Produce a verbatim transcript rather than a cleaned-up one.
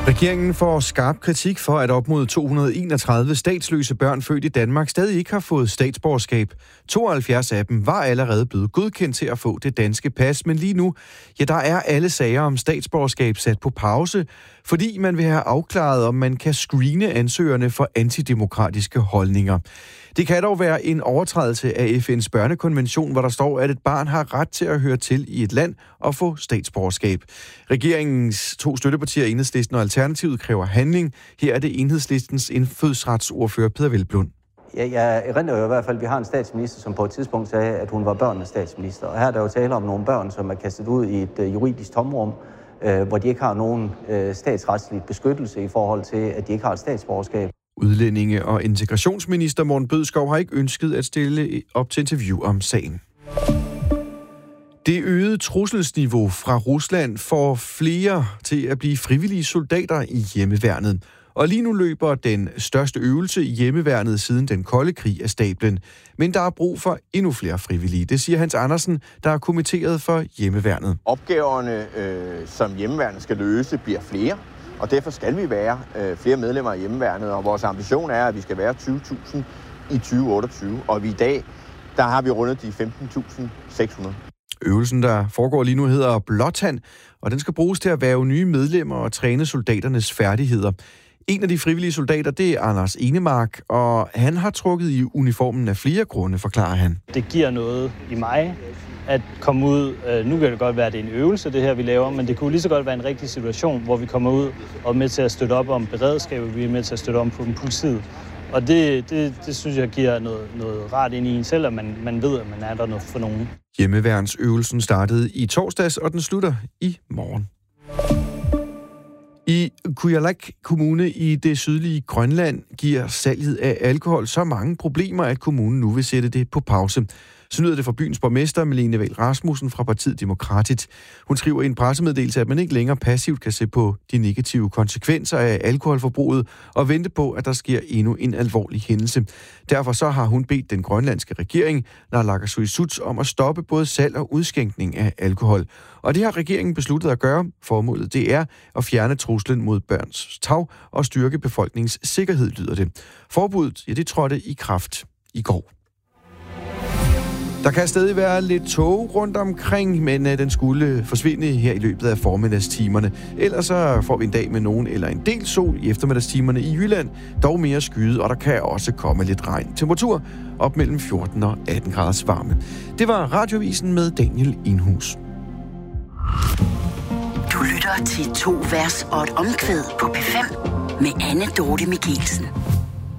Regeringen får skarp kritik for, at op mod to hundrede og enogtredive statsløse børn født i Danmark stadig ikke har fået statsborgerskab. tooghalvfjerds af dem var allerede blevet godkendt til at få det danske pas, men lige nu, ja, der er alle sager om statsborgerskab sat på pause, fordi man vil have afklaret, om man kan screene ansøgerne for antidemokratiske holdninger. Det kan dog være en overtrædelse af F N's børnekonvention, hvor der står, at et barn har ret til at høre til i et land og få statsborgerskab. Regeringens to støttepartier, Enhedslisten og Alternativet, kræver handling. Her er det Enhedslistens indfødsretsordfører Peder Hvelplund. Ja, jeg erindrer jo i hvert fald, at vi har en statsminister, som på et tidspunkt sagde, at hun var børnenes statsminister. Og her er der jo tale om nogle børn, som er kastet ud i et uh, juridisk tomrum, uh, hvor de ikke har nogen uh, statsretslig beskyttelse i forhold til, at de ikke har et statsborgerskab. Udlændinge- og integrationsminister Morten Bødskov har ikke ønsket at stille op til interview om sagen. Det øgede trusselsniveau fra Rusland får flere til at blive frivillige soldater i hjemmeværnet. Og lige nu løber den største øvelse i hjemmeværnet siden den kolde krig af stablen. Men der er brug for endnu flere frivillige. Det siger Hans Andersen, der er kommitteret for hjemmeværnet. Opgaverne, øh, som hjemmeværnet skal løse, bliver flere. Og derfor skal vi være øh, flere medlemmer af hjemmeværnet, og vores ambition er, at vi skal være tyve tusind i tyve otteogtyve. Og vi i dag, der har vi rundet de femten tusind seks hundrede. Øvelsen, der foregår lige nu, hedder Blåtand, og den skal bruges til at hverve nye medlemmer og træne soldaternes færdigheder. En af de frivillige soldater, det er Anders Enemark, og han har trukket i uniformen af flere grunde, forklarer han. Det giver noget i mig at komme ud. Nu kan det godt være, at det er en øvelse, det her, vi laver, men det kunne lige så godt være en rigtig situation, hvor vi kommer ud og er med til at støtte op om beredskabet, vi er med til at støtte op på politiet. Og det, det, det synes jeg giver noget, noget rart ind i en selv, at man, man ved, at man er der noget for nogen. Hjemmeværnsøvelsen startede i torsdags, og den slutter i morgen. I Kujalleq Kommune i det sydlige Grønland giver salget af alkohol så mange problemer, at kommunen nu vil sætte det på pause. Så lyder det fra byens borgmester, Malene Wahl Rasmussen fra partiet Demokratit. Hun skriver i en pressemeddelelse, at man ikke længere passivt kan se på de negative konsekvenser af alkoholforbruget og vente på, at der sker endnu en alvorlig hændelse. Derfor så har hun bedt den grønlandske regering, Naalakkersuisut, om at stoppe både salg og udskænkning af alkohol. Og det har regeringen besluttet at gøre. Formålet det er at fjerne truslen mod børns tag og styrke befolkningens sikkerhed, lyder det. Forbuddet, ja, det trådte i kraft i går. Der kan stadig være lidt tog rundt omkring, men den skulle forsvinde her i løbet af formiddagstimerne. Ellers så får vi en dag med nogen eller en del sol i eftermiddagstimerne i Jylland, dog mere skyet, og der kan også komme lidt regn. Temperatur op mellem fjorten og atten graders varme. Det var Radiovisen med Daniel Inhus. Du lytter til to vers og et omkvæd på P fem med Anne Dorte Michelsen.